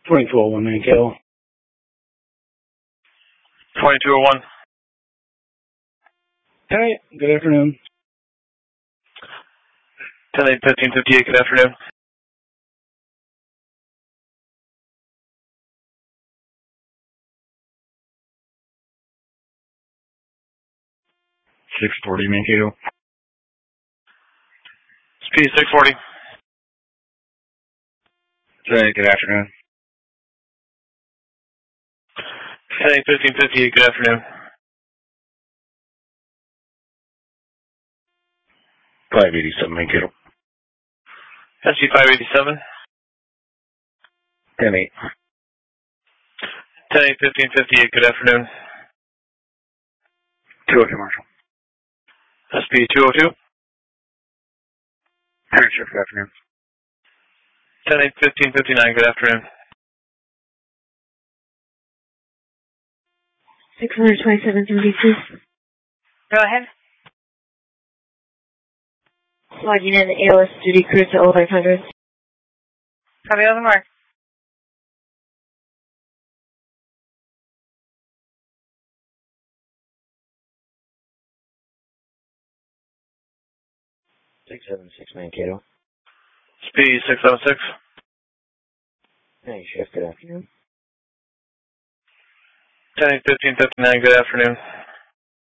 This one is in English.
2201 Mankato. 2201. Hi, good afternoon. 10-8-1558, good afternoon. .640 Mankato. Speed 640. Hey, good afternoon. 10-8-1558, good afternoon. 587 Mankato. SG 587. 10-8. 10-8-1558, good afternoon. 202 Marshall. SP 202. Hey, Sheriff, good afternoon. 10-8-1559, good afternoon. 627.32. Go ahead. Logging in the ALS duty crew to 0500. Copy on the mark. .676 Mankato. Speed 676. Hey, Sheriff, good afternoon. 10-8-1559, good afternoon.